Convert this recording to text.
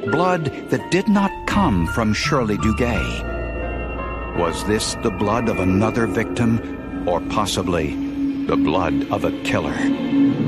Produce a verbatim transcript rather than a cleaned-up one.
blood that did not come from Shirley Duguay. Was this the blood of another victim, or possibly the blood of a killer?